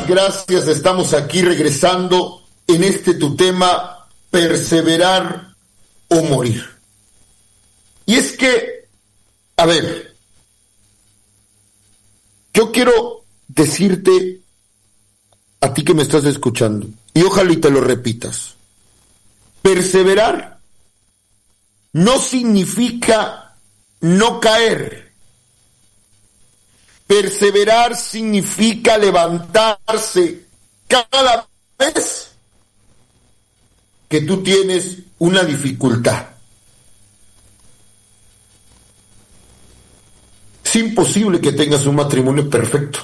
Gracias. Estamos aquí regresando en este tu tema, perseverar o morir. Y es que, a ver, yo quiero decirte a ti que me estás escuchando, y ojalá y te lo repitas. Perseverar no significa no caer. Perseverar significa levantarse cada vez que tú tienes una dificultad. Es imposible que tengas un matrimonio perfecto.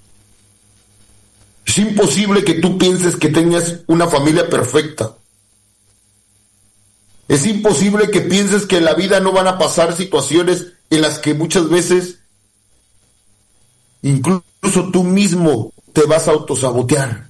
Es imposible que tú pienses que tengas una familia perfecta. Es imposible que pienses que en la vida no van a pasar situaciones en las que muchas veces incluso tú mismo te vas a autosabotear.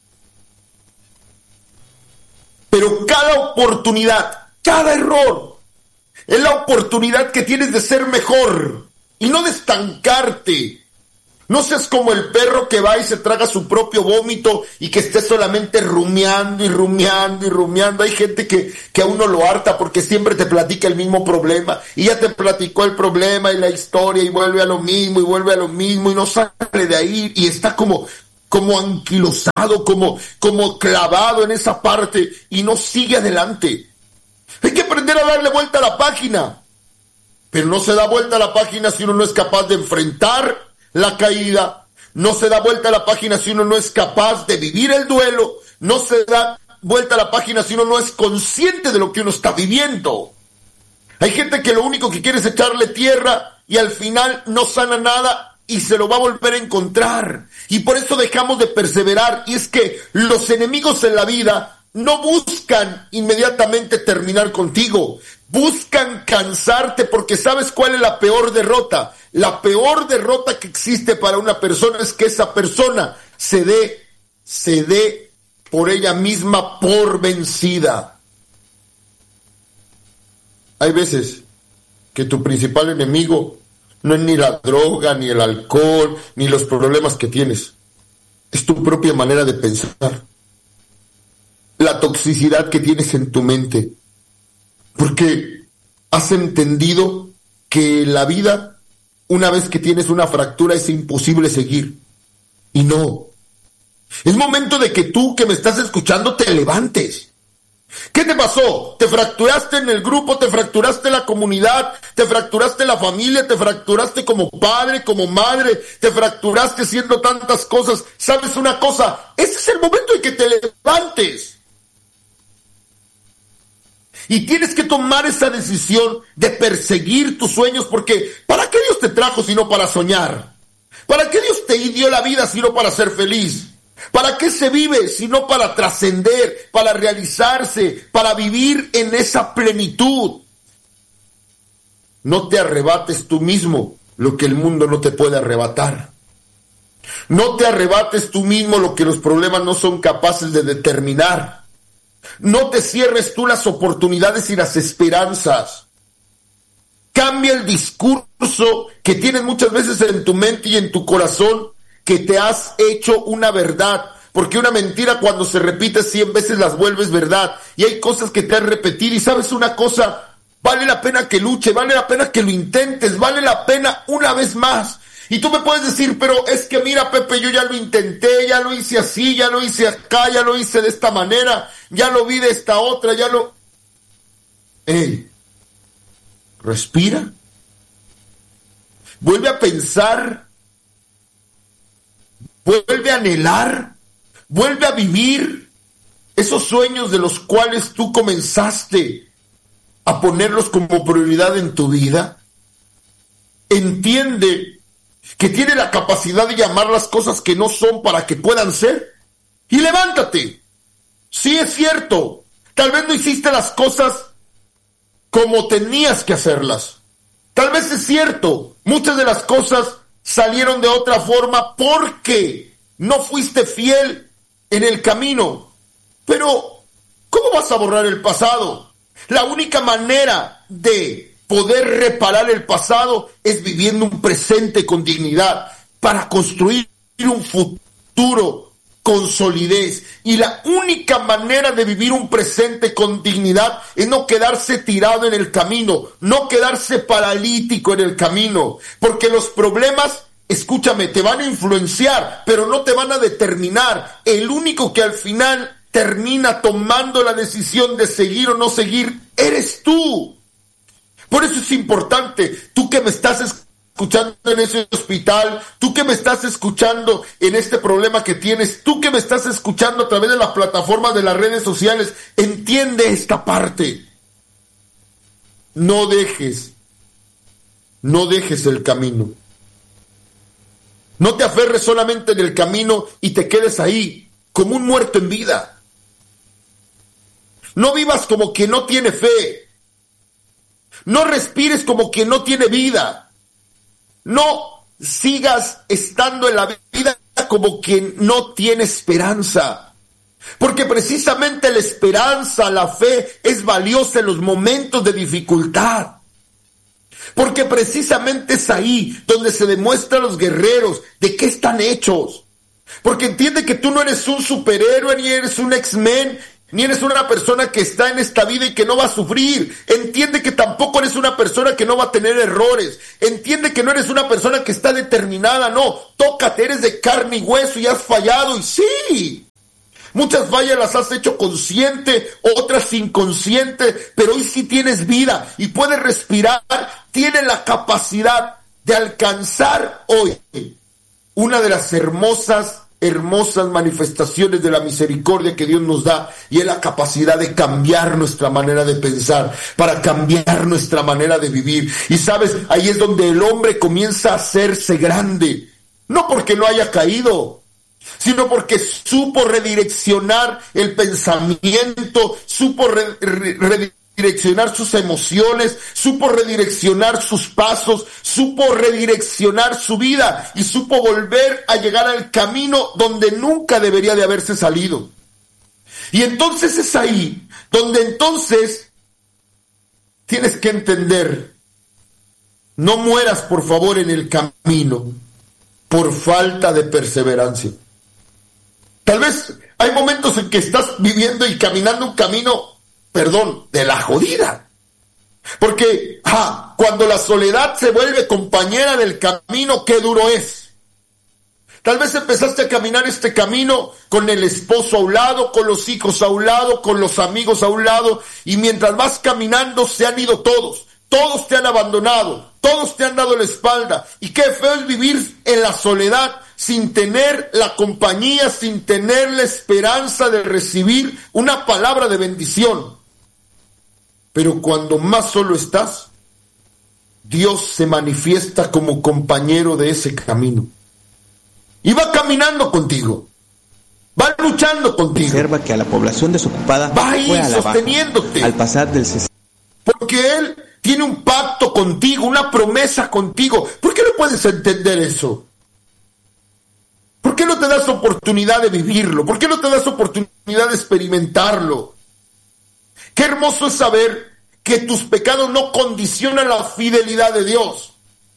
Pero cada oportunidad, cada error, es la oportunidad que tienes de ser mejor y no de estancarte. No seas como el perro que va y se traga su propio vómito y que esté solamente rumiando y rumiando y rumiando. Hay gente que a uno lo harta porque siempre te platica el mismo problema y ya te platicó el problema y la historia y vuelve a lo mismo y vuelve a lo mismo y no sale de ahí y está como anquilosado, como clavado en esa parte y no sigue adelante. Hay que aprender a darle vuelta a la página, pero no se da vuelta a la página si uno no es capaz de enfrentar la caída. No se da vuelta a la página si uno no es capaz de vivir el duelo. No se da vuelta a la página si uno no es consciente de lo que uno está viviendo. Hay gente que lo único que quiere es echarle tierra y al final no sana nada y se lo va a volver a encontrar. Y por eso dejamos de perseverar. Y es que los enemigos en la vida no buscan inmediatamente terminar contigo. Buscan cansarte porque ¿sabes cuál es la peor derrota? La peor derrota que existe para una persona es que esa persona se dé por ella misma por vencida. Hay veces que tu principal enemigo no es ni la droga, ni el alcohol, ni los problemas que tienes. Es tu propia manera de pensar. La toxicidad que tienes en tu mente. Porque has entendido que la vida, una vez que tienes una fractura, es imposible seguir. Y no. Es momento de que tú, que me estás escuchando, te levantes. ¿Qué te pasó? ¿Te fracturaste en el grupo? ¿Te fracturaste en la comunidad? ¿Te fracturaste en la familia? ¿Te fracturaste como padre, como madre? ¿Te fracturaste haciendo tantas cosas? ¿Sabes una cosa? Ese es el momento en que te levantes. Y tienes que tomar esa decisión de perseguir tus sueños, porque ¿para qué Dios te trajo sino para soñar? ¿Para qué Dios te dio la vida sino para ser feliz? ¿Para qué se vive sino para trascender, para realizarse, para vivir en esa plenitud? No te arrebates tú mismo lo que el mundo no te puede arrebatar. No te arrebates tú mismo lo que los problemas no son capaces de determinar. No te cierres tú las oportunidades y las esperanzas. Cambia el discurso que tienes muchas veces en tu mente y en tu corazón, que te has hecho una verdad. Porque una mentira, cuando se repite 100 veces, las vuelves verdad. Y hay cosas que te has repetido. Y sabes una cosa, vale la pena que luche, vale la pena que lo intentes, vale la pena una vez más. Y tú me puedes decir, pero es que mira, Pepe, yo ya lo intenté, ya lo hice así, ya lo hice acá, ya lo hice de esta manera, ya lo vi de esta otra, ya lo... Respira. Vuelve a pensar. Vuelve a anhelar. Vuelve a vivir esos sueños de los cuales tú comenzaste a ponerlos como prioridad en tu vida. Entiende que tiene la capacidad de llamar las cosas que no son para que puedan ser. Y levántate. Sí, es cierto. Tal vez no hiciste las cosas como tenías que hacerlas. Tal vez es cierto. Muchas de las cosas salieron de otra forma porque no fuiste fiel en el camino. Pero, ¿cómo vas a borrar el pasado? La única manera de poder reparar el pasado es viviendo un presente con dignidad para construir un futuro con solidez. Y la única manera de vivir un presente con dignidad es no quedarse tirado en el camino, no quedarse paralítico en el camino, porque los problemas, escúchame, te van a influenciar, pero no te van a determinar. El único que al final termina tomando la decisión de seguir o no seguir, eres tú. Por eso es importante, tú que me estás escuchando en ese hospital, tú que me estás escuchando en este problema que tienes, tú que me estás escuchando a través de las plataformas de las redes sociales, entiende esta parte. No dejes el camino. No te aferres solamente en el camino y te quedes ahí, como un muerto en vida. No vivas como quien no tiene fe. No respires como quien no tiene vida. No sigas estando en la vida como quien no tiene esperanza. Porque precisamente la esperanza, la fe es valiosa en los momentos de dificultad. Porque precisamente es ahí donde se demuestran los guerreros de qué están hechos. Porque entiende que tú no eres un superhéroe, ni eres un X-Men, ni eres una persona que está en esta vida y que no va a sufrir. Entiende que tampoco eres una persona que no va a tener errores. Entiende que no eres una persona que está determinada. No, tócate, eres de carne y hueso y has fallado. Y sí, muchas fallas las has hecho consciente, otras inconsciente, pero hoy sí tienes vida y puedes respirar. Tienes la capacidad de alcanzar hoy una de las hermosas manifestaciones de la misericordia que Dios nos da, y es la capacidad de cambiar nuestra manera de pensar, para cambiar nuestra manera de vivir. Y sabes, ahí es donde el hombre comienza a hacerse grande, no porque no haya caído, sino porque supo redireccionar el pensamiento, supo redireccionar sus emociones, supo redireccionar sus pasos, supo redireccionar su vida y supo volver a llegar al camino donde nunca debería de haberse salido. Y entonces es ahí donde entonces tienes que entender, no mueras por favor en el camino por falta de perseverancia. Tal vez hay momentos en que estás viviendo y caminando un camino, de la jodida. Porque cuando la soledad se vuelve compañera del camino, qué duro es. Tal vez empezaste a caminar este camino con el esposo a un lado, con los hijos a un lado, con los amigos a un lado, y mientras vas caminando se han ido todos. Todos te han abandonado, todos te han dado la espalda. Y qué feo es vivir en la soledad sin tener la compañía, sin tener la esperanza de recibir una palabra de bendición. Pero cuando más solo estás, Dios se manifiesta como compañero de ese camino. Y va caminando contigo. Va luchando contigo. Observa que a la población desocupada va ahí sosteniéndote. Baja, al pasar del... Porque Él tiene un pacto contigo, una promesa contigo. ¿Por qué no puedes entender eso? ¿Por qué no te das oportunidad de vivirlo? ¿Por qué no te das oportunidad de experimentarlo? Qué hermoso es saber que tus pecados no condicionan la fidelidad de Dios.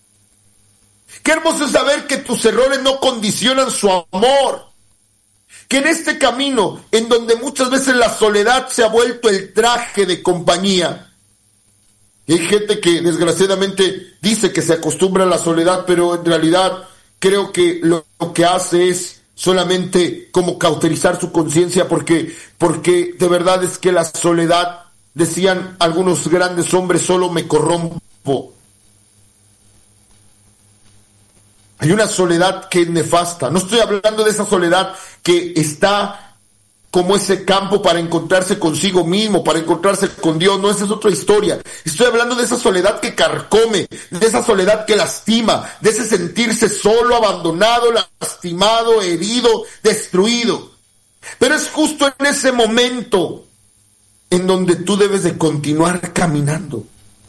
Qué hermoso es saber que tus errores no condicionan su amor. Que en este camino, en donde muchas veces la soledad se ha vuelto el traje de compañía. Y hay gente que desgraciadamente dice que se acostumbra a la soledad, pero en realidad creo que lo que hace es solamente como cauterizar su conciencia, porque de verdad es que la soledad, decían algunos grandes hombres, solo me corrompo. Hay una soledad que es nefasta. No estoy hablando de esa soledad que está como ese campo para encontrarse consigo mismo, para encontrarse con Dios. No, esa es otra historia. Estoy hablando de esa soledad que carcome, de esa soledad que lastima, de ese sentirse solo, abandonado, lastimado, herido, destruido. Pero es justo en ese momento en donde tú debes de continuar caminando.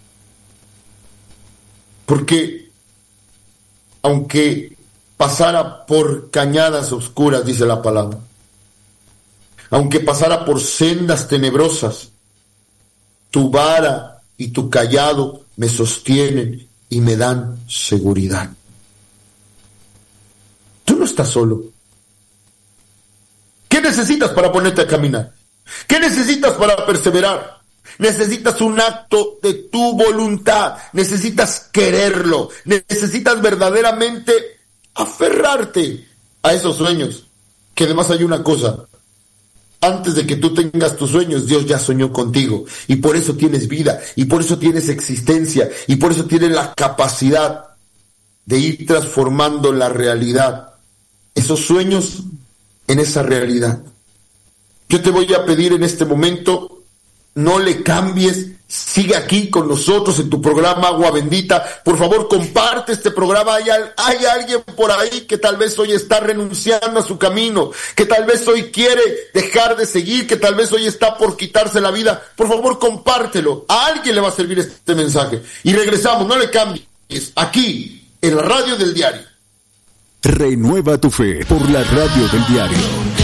Porque aunque pasara por cañadas oscuras, dice la palabra, aunque pasara por sendas tenebrosas, tu vara y tu cayado me sostienen y me dan seguridad. Tú no estás solo. ¿Qué necesitas para ponerte a caminar? ¿Qué necesitas para perseverar? Necesitas un acto de tu voluntad, necesitas quererlo, necesitas verdaderamente aferrarte a esos sueños. Que además hay una cosa, antes de que tú tengas tus sueños, Dios ya soñó contigo, y por eso tienes vida, y por eso tienes existencia, y por eso tienes la capacidad de ir transformando la realidad, esos sueños en esa realidad. Yo te voy a pedir en este momento, no le cambies, sigue aquí con nosotros en tu programa Agua Bendita. Por favor, comparte este programa. Hay alguien por ahí que tal vez hoy está renunciando a su camino, que tal vez hoy quiere dejar de seguir, que tal vez hoy está por quitarse la vida. Por favor, compártelo. A alguien le va a servir este mensaje. Y regresamos, no le cambies, aquí en la radio del diario. Renueva tu fe por la radio del diario.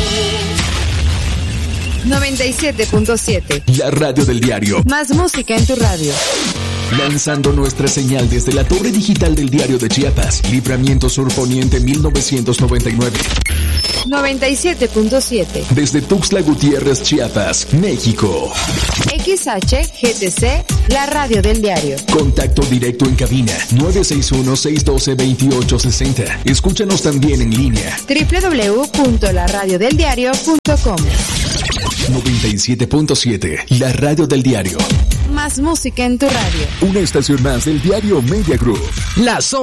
97.7. La radio del diario. Más música en tu radio. Lanzando nuestra señal desde la torre digital del diario de Chiapas. Libramiento Sur Poniente 1999. 97.7. Desde Tuxtla Gutiérrez, Chiapas, México. XHGTC, la radio del diario. Contacto directo en cabina 961-612-2860. Escúchanos también en línea. www.laradiodeldiario.com. 97.7, la radio del diario. Más música en tu radio. Una estación más del diario Media Group. Las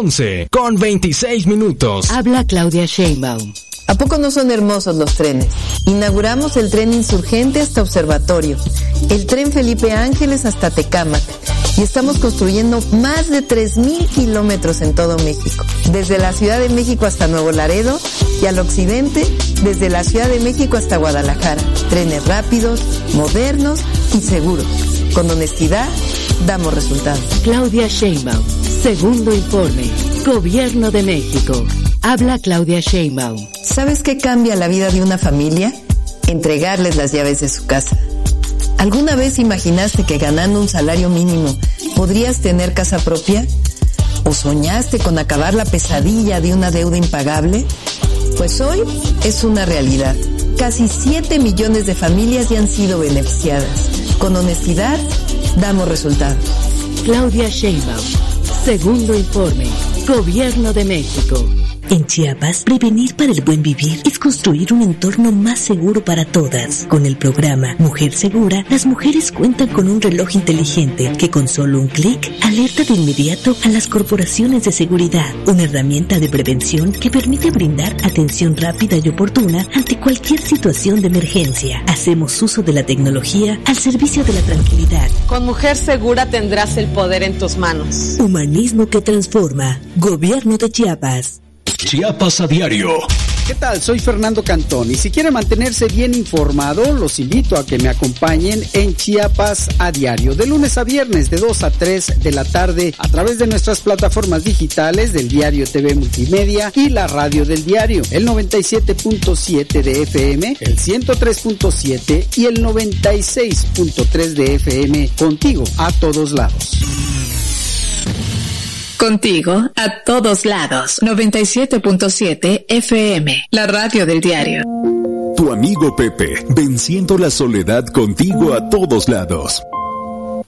11:26. Habla Claudia Sheinbaum. ¿A poco no son hermosos los trenes? Inauguramos el tren Insurgente hasta Observatorio, el tren Felipe Ángeles hasta Tecámac, y estamos construyendo más de 3,000 kilómetros en todo México, desde la Ciudad de México hasta Nuevo Laredo, y al occidente, desde la Ciudad de México hasta Guadalajara. Trenes rápidos, modernos y seguros. Con honestidad, damos resultados. Claudia Sheinbaum, segundo informe, Gobierno de México. Habla Claudia Sheinbaum. ¿Sabes qué cambia la vida de una familia? Entregarles las llaves de su casa. ¿Alguna vez imaginaste que ganando un salario mínimo podrías tener casa propia? ¿O soñaste con acabar la pesadilla de una deuda impagable? Pues hoy es una realidad. Casi 7 millones de familias ya han sido beneficiadas. Con honestidad, damos resultados. Claudia Sheinbaum, segundo informe, Gobierno de México. En Chiapas, prevenir para el buen vivir es construir un entorno más seguro para todas. Con el programa Mujer Segura, las mujeres cuentan con un reloj inteligente que con solo un clic alerta de inmediato a las corporaciones de seguridad. Una herramienta de prevención que permite brindar atención rápida y oportuna ante cualquier situación de emergencia. Hacemos uso de la tecnología al servicio de la tranquilidad. Con Mujer Segura tendrás el poder en tus manos. Humanismo que transforma. Gobierno de Chiapas. Chiapas a diario. ¿Qué tal? Soy Fernando Cantón y si quiere mantenerse bien informado, los invito a que me acompañen en Chiapas a diario, de lunes a viernes de 2 a 3 de la tarde a través de nuestras plataformas digitales del Diario TV Multimedia y la radio del diario, el 97.7 de FM, el 103.7 y el 96.3 de FM, contigo a todos lados. Contigo a todos lados. 97.7 FM, la radio del diario. Tu amigo Pepe, venciendo la soledad contigo a todos lados.